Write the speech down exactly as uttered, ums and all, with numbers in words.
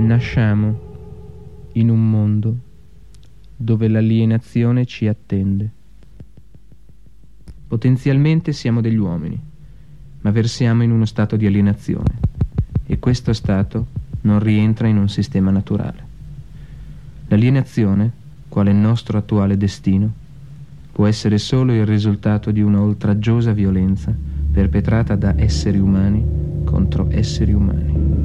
Nasciamo in un mondo dove l'alienazione ci attende. Potenzialmente siamo degli uomini, ma versiamo in uno stato di alienazione e questo stato non rientra in un sistema naturale. L'alienazione, quale nostro attuale destino, può essere solo il risultato di una oltraggiosa violenza perpetrata da esseri umani contro esseri umani.